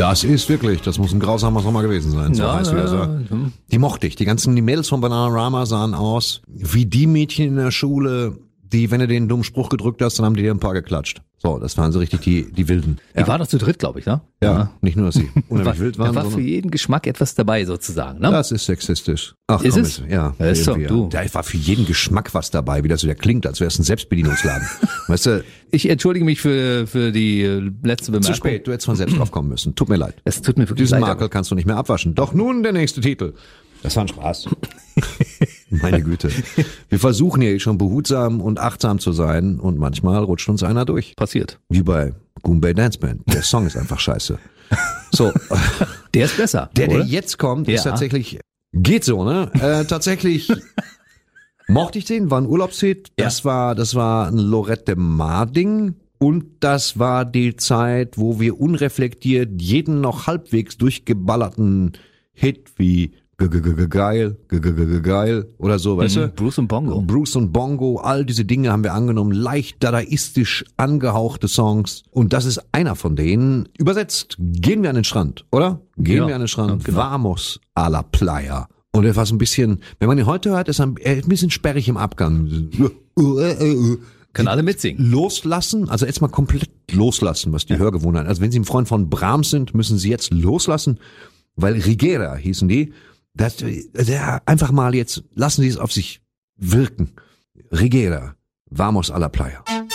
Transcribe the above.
Das muss ein grausamer Sommer gewesen sein. So heißt wieder so. Die mochte ich. Die Mädels von Bananarama sahen aus wie die Mädchen in der Schule, die, wenn du den dummen Spruch gedrückt hast, dann haben die dir ein paar geklatscht. So, das waren so richtig die Wilden. Die waren doch zu dritt, glaube ich, ne? Ja, nicht nur, dass sie unheimlich wild waren. Da war für jeden Geschmack etwas dabei, sozusagen, ne? Das ist sexistisch. Ach, ist es? Ja. Ja, ist so, du. Da war für jeden Geschmack was dabei, wie das wieder klingt, als wäre es ein Selbstbedienungsladen. Weißt du? Ich entschuldige mich für die letzte Bemerkung. Zu spät, du hättest von selbst drauf kommen müssen. Tut mir leid. Es tut mir wirklich Diesen leid. Makel kannst du nicht mehr abwaschen. Doch nun der nächste Titel. Das war ein Spaß. Meine Güte. Wir versuchen hier schon behutsam und achtsam zu sein und manchmal rutscht uns einer durch. Passiert. Wie bei Goombay Dance Band. Der Song ist einfach scheiße. So. Der ist besser. Der jetzt kommt, ist tatsächlich, geht so, ne? Tatsächlich mochte ich den, war ein Urlaubshit. Das war ein Lorette Mar-Ding. Und das war die Zeit, wo wir unreflektiert jeden noch halbwegs durchgeballerten Hit wie geil oder so, weißt du? Bruce und Bongo, all diese Dinge haben wir angenommen, leicht dadaistisch angehauchte Songs. Und das ist einer von denen. Übersetzt, gehen wir an den Strand, oder? Gehen wir an den Strand. Genau. Vamos a la playa. Und er war so ein bisschen, wenn man ihn heute hört, ist er ein bisschen sperrig im Abgang. Können alle mitsingen. Loslassen, also jetzt mal komplett loslassen, was die Hörgewohnheiten. Also wenn Sie ein Freund von Brahms sind, müssen Sie jetzt loslassen, weil Rigera hießen die. Einfach mal jetzt, lassen Sie es auf sich wirken. Rigera, vamos a la playa.